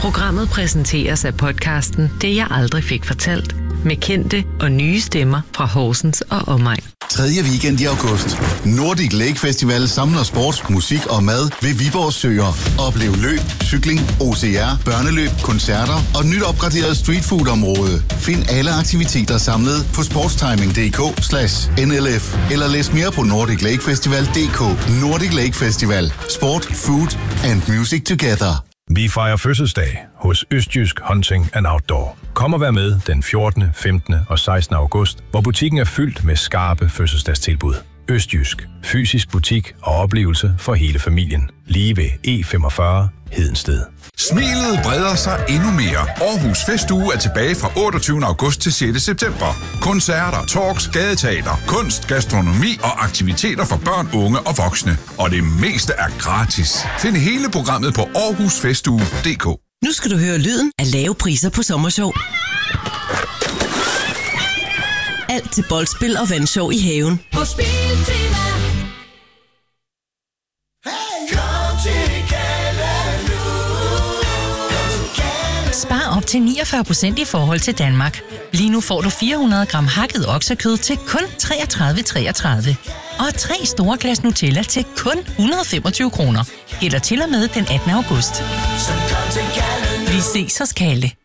Programmet præsenteres af podcasten Det jeg aldrig fik fortalt, med kendte og nye stemmer fra Horsens og omegn. 3. weekend i august. Nordic Lake Festival samler sport, musik og mad ved Viborg Søer. Oplev løb, cykling, OCR, børneløb, koncerter og et nyt opgraderet streetfood-område. Find alle aktiviteter samlet på sportstiming.dk/NLF eller læs mere på nordiclakefestival.dk. Nordic Lake Festival. Sport, food and music together. Vi fejrer fødselsdag hos Østjysk Hunting and Outdoor. Kom og vær med den 14., 15. og 16. august, hvor butikken er fyldt med skarpe fødselsdagstilbud. Østjysk. Fysisk butik og oplevelse for hele familien. Lige ved E45 Hedensted. Smilet breder sig endnu mere. Aarhus Festuge er tilbage fra 28. august til 6. september. Koncerter, talks, gadeteater, kunst, gastronomi og aktiviteter for børn, unge og voksne. Og det meste er gratis. Find hele programmet på aarhusfestuge.dk. Nu skal du høre lyden af lave priser på Sommershow. Alt til boldspil og vandshow i haven. På Spiltema. Spar op til 49% i forhold til Danmark. Lige nu får du 400 gram hakket oksekød til kun 33,33. Og 3 store glas Nutella til kun 125 kroner. Gælder til og med den 18. august. Vi ses hos Kalle.